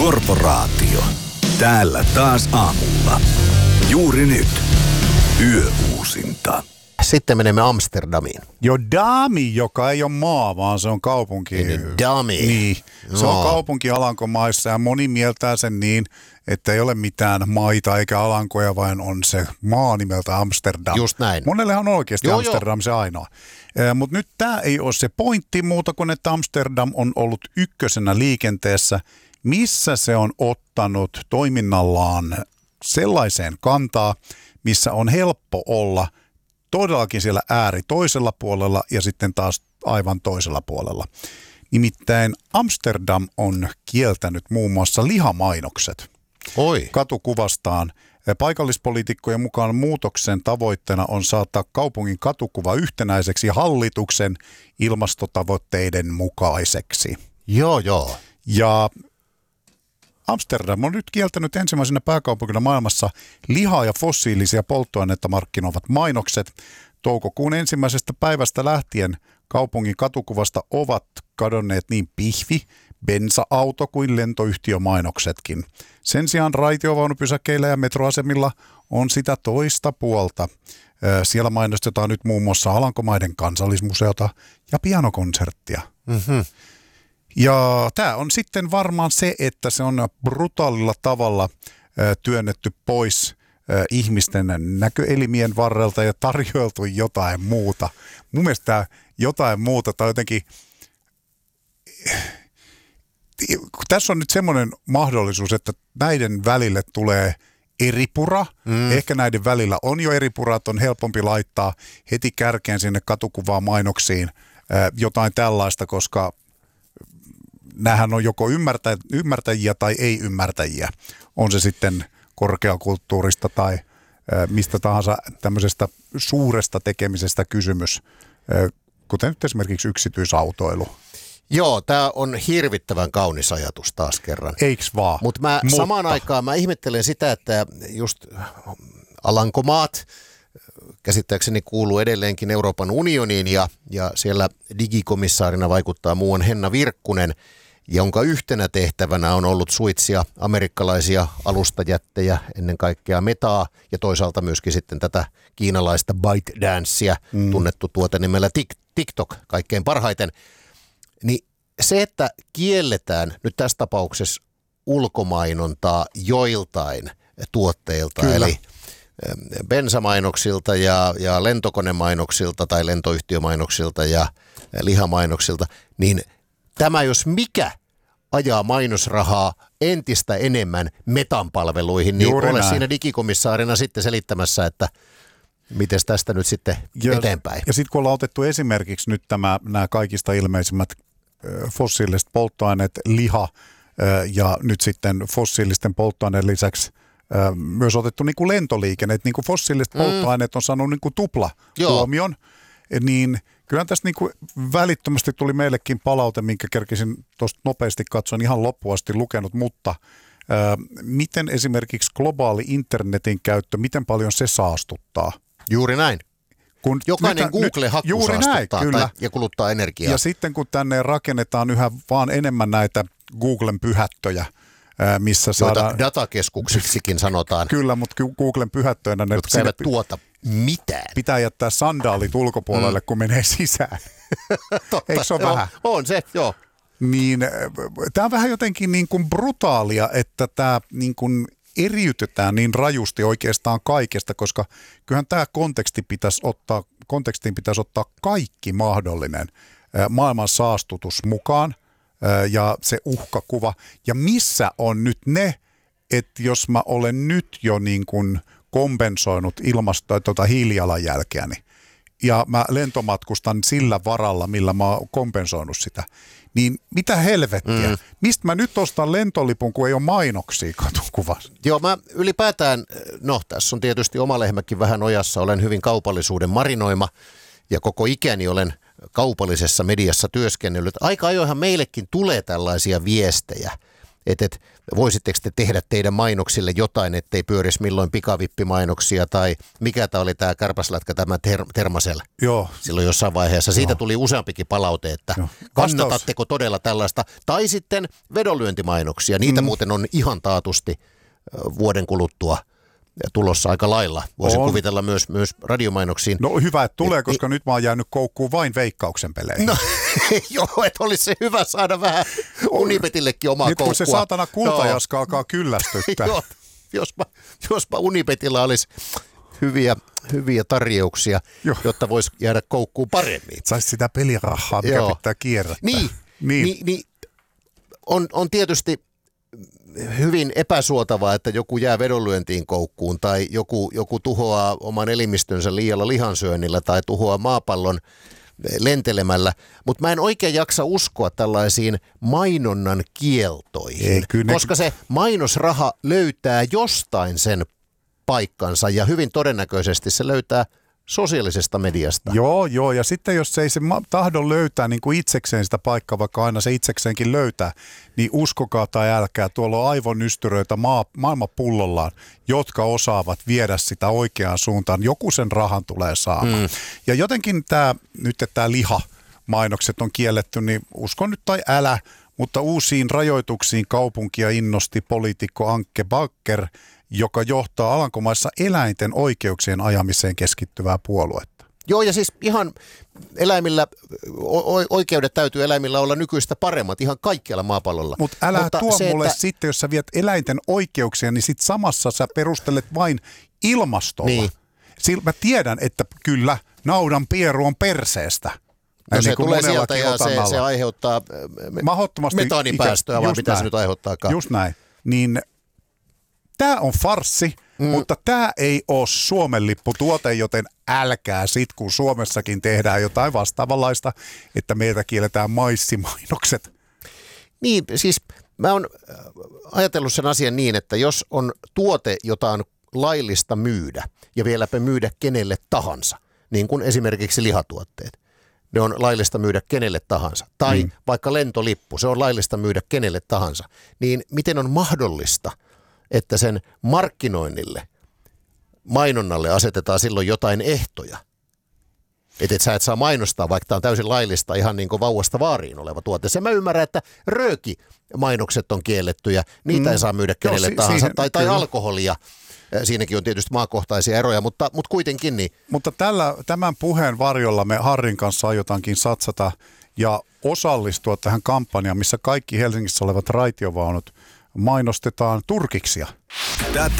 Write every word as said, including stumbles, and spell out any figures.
Korporaatio. Täällä taas aamulla. Juuri nyt. Yöuusinta. Sitten menemme Amsterdamiin. Jo Dami, joka ei ole maa, vaan se on kaupunki. Dami. Niin. Se No. on kaupunki Alankomaissa ja moni mieltää sen niin, että ei ole mitään maita eikä Alankoja, vaan on se maa nimeltä Amsterdam. Just näin. Monellehan on oikeasti Joo, Amsterdam joo. se ainoa. Mutta nyt tämä ei ole se pointti muuta kuin, että Amsterdam on ollut ykkösenä liikenteessä, missä se on ottanut toiminnallaan sellaiseen kantaa, missä on helppo olla todellakin siellä ääri toisella puolella ja sitten taas aivan toisella puolella. Nimittäin Amsterdam on kieltänyt muun muassa lihamainokset Oi. katukuvastaan. Paikallispoliitikkojen mukaan muutoksen tavoitteena on saattaa kaupungin katukuva yhtenäiseksi hallituksen ilmastotavoitteiden mukaiseksi. Joo, joo. Ja Amsterdam on nyt kieltänyt ensimmäisenä pääkaupunkina maailmassa lihaa ja fossiilisia polttoaineita markkinoivat mainokset. Toukokuun ensimmäisestä päivästä lähtien kaupungin katukuvasta ovat kadonneet niin pihvi, bensa-auto kuin lentoyhtiömainoksetkin. Sen sijaan raitiovaunupysäkeillä ja metroasemilla on sitä toista puolta. Siellä mainostetaan nyt muun muassa Alankomaiden kansallismuseota ja pianokonserttia. Mm-hmm. Ja tämä on sitten varmaan se, että se on brutaalilla tavalla työnnetty pois ihmisten näköelimien varrelta ja tarjoiltu jotain muuta. Mun mielestä tämä jotain muuta tai jotenkin, tässä on nyt semmoinen mahdollisuus, että näiden välille tulee eripura. Mm. Ehkä näiden välillä on jo eripura, että on helpompi laittaa heti kärkeen sinne katukuvaa mainoksiin jotain tällaista, koska nämähän on joko ymmärtä, ymmärtäjiä tai ei-ymmärtäjiä. On se sitten korkeakulttuurista tai ä, mistä tahansa tämmöisestä suuresta tekemisestä kysymys, ä, kuten nyt esimerkiksi yksityisautoilu. Joo, tämä on hirvittävän kaunis ajatus taas kerran. Eiks vaan? Mut mä, Mutta samaan aikaan mä ihmettelen sitä, että just Alankomaat käsittääkseni kuuluu edelleenkin Euroopan unioniin ja, ja siellä digikomissaarina vaikuttaa muuan Henna Virkkunen, jonka yhtenä tehtävänä on ollut suitsia amerikkalaisia alustajättejä, ennen kaikkea Metaa ja toisaalta myöskin sitten tätä kiinalaista ByteDancea, mm. tunnettu tuote nimellä TikTok kaikkein parhaiten. Niin se, että kielletään nyt tässä tapauksessa ulkomainontaa joiltain tuotteilta, Kyllä. eli bensamainoksilta ja, ja lentokonemainoksilta tai lentoyhtiömainoksilta ja lihamainoksilta, niin tämä jos mikä ajaa mainosrahaa entistä enemmän Metan palveluihin, niin Juuri ole näin. siinä digikomissaarina sitten selittämässä, että miten tästä nyt sitten ja, eteenpäin. Ja sitten kun ollaan otettu esimerkiksi nyt tämä, nämä kaikista ilmeisimmät fossiiliset polttoaineet, liha ja nyt sitten fossiilisten polttoaineiden lisäksi myös otettu niin kuin lentoliikenne, että niin kuin fossiiliset mm. polttoaineet on saanut niin kuin tupla Joo. huomion, niin kyllä tästä niin kuin välittömästi tuli meillekin palaute, minkä kerkisin tuosta nopeasti katsoen ihan loppuun asti lukenut, mutta ää, miten esimerkiksi globaali internetin käyttö, miten paljon se saastuttaa? Juuri näin. Kun Jokainen nyt, Google-hakku juuri saastuttaa näin, kyllä. Tai, ja kuluttaa energiaa. Ja sitten kun tänne rakennetaan yhä vaan enemmän näitä Googlen pyhättöjä, missä joita saadaan datakeskuksiksikin sanotaan. Kyllä, mutta Googlen pyhättöinä ne jotka eivät tuota mitään. Pitää jättää sandaalit ulkopuolelle, mm. kun menee sisään. Totta, Eikö se ole joo, vähän? On se, joo. Niin, tämä on vähän jotenkin niin kuin brutaalia, että tämä niin kuin eriytetään niin rajusti oikeastaan kaikesta, koska kyllähän tämä konteksti pitäisi ottaa, kontekstiin pitäisi ottaa kaikki mahdollinen maailman saastutus mukaan ja se uhkakuva. Ja missä on nyt ne, että jos mä olen nyt jo niin kuin kompensoinut ilmasto- tuota hiilijalanjälkeäni ja mä lentomatkustan sillä varalla, millä mä oon kompensoinut sitä, niin mitä helvettiä? Mm. Mistä mä nyt ostan lentolipun, kun ei ole mainoksia katukuvassa? Joo, mä ylipäätään, no tässä on tietysti oma lehmäkin vähän ojassa, olen hyvin kaupallisuuden marinoima ja koko ikäni olen kaupallisessa mediassa työskennellyt. Aika ajoinhan meillekin tulee tällaisia viestejä, että et, voisitteko te tehdä teidän mainoksille jotain, ettei pyörisi milloin pikavippimainoksia tai mikä tämä oli tämä kärpäslätkä, tämä ter- Termasel. Joo. Silloin jossain vaiheessa. Siitä Joo. tuli useampikin palaute, että Joo. kannatatteko todella tällaista. Tai sitten vedonlyöntimainoksia. Niitä mm. muuten on ihan taatusti vuoden kuluttua tulossa aika lailla. Voisin on. kuvitella myös, myös radiomainoksiin. No hyvä, että tulee, et, koska et, nyt mä oon jäänyt koukkuun vain Veikkauksen peleihin. No joo, että olisi se hyvä saada vähän Unibetillekin omaa nyt koukkua. Nyt kun se saatana kultajaska no. alkaa kyllästyttää. Joo, jospa, jospa Unibetilla olisi hyviä, hyviä tarjouksia, Joo. jotta voisi jäädä koukkuun paremmin. Saisi sitä pelirahaa, mikä Joo. pitää kierrättää. Niin, niin. niin, niin on, on tietysti hyvin epäsuotavaa, että joku jää vedonlyöntiin koukkuun tai joku, joku tuhoaa oman elimistönsä liialla lihansyönnillä tai tuhoaa maapallon lentelemällä, mutta mä en oikein jaksa uskoa tällaisiin mainonnan kieltoihin, Ei, kyllä koska ne... se mainosraha löytää jostain sen paikkansa ja hyvin todennäköisesti se löytää sosiaalisesta mediasta. Joo, joo, ja sitten jos ei se tahdo löytää niin kuin itsekseen sitä paikkaa, vaikka aina se itsekseenkin löytää, niin uskokaa tai älkää, tuolla on aivonystyröitä maa, maailman pullollaan, jotka osaavat viedä sitä oikeaan suuntaan. Joku sen rahan tulee saamaan. Mm. Ja jotenkin tämä, nyt että tämä liha-mainokset on kielletty, niin uskon nyt tai älä, mutta uusiin rajoituksiin kaupunkia innosti poliitikko Anke Backer, joka johtaa Alankomaissa eläinten oikeuksien ajamiseen keskittyvää puoluetta. Joo, ja siis ihan eläimillä, o- oikeudet täytyy eläimillä olla nykyistä paremmat ihan kaikkialla maapallolla. Mut älä Mutta tuo se, mulle että... sitten, jos sä viet eläinten oikeuksia, niin sit samassa sä perustelet vain ilmastolla. Niin. Sil, mä tiedän, että kyllä naudan pieru on perseestä. No se niin tulee sieltä ja se, se aiheuttaa metaanipäästöä, vai mitä näin. Se nyt aiheuttaakaan. Just näin. Niin tämä on farssi, mm. mutta tämä ei ole Suomen lipputuote, joten älkää sit, kun Suomessakin tehdään jotain vastaavanlaista, että meiltä kielletään maissimainokset. Niin, siis mä oon ajatellut sen asian niin, että jos on tuote, jota on laillista myydä ja vieläpä myydä kenelle tahansa, niin kuin esimerkiksi lihatuotteet, ne on laillista myydä kenelle tahansa. Tai mm. vaikka lentolippu, se on laillista myydä kenelle tahansa. Niin miten on mahdollista, että sen markkinoinnille, mainonnalle asetetaan silloin jotain ehtoja? Että et sä et saa mainostaa, vaikka tämä on täysin laillista, ihan niin kuin vauvasta vaariin oleva tuote. Sen mä ymmärrän, että rööki-mainokset on kiellettyjä, niitä mm. ei saa myydä kenelle Joo, tahansa. Si- tai, tai alkoholia. Siinäkin on tietysti maakohtaisia eroja, mutta, mutta kuitenkin niin. Mutta tällä, tämän puheen varjolla me Harrin kanssa aiotaankin satsata ja osallistua tähän kampanjaan, missä kaikki Helsingissä olevat raitiovaunut mainostetaan turkiksia.